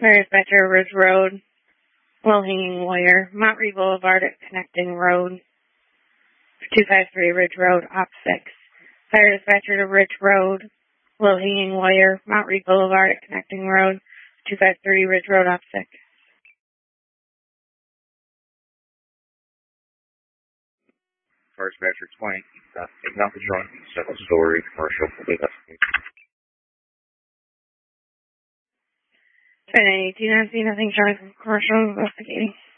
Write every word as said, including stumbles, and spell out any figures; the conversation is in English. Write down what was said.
Fire dispatcher, Ridge Road, Low Hanging Wire, Montgomery Boulevard at Connecting Road, two five three Ridge Road, op six. Fire dispatcher to Ridge Road, Low Hanging Wire, Montgomery Boulevard at Connecting Road, two five three Ridge Road, op six. Fire dispatcher twenty, uh, taking out the joint, second story, commercial, investigation. Trinity, do you not see nothing showing from commercial investigating?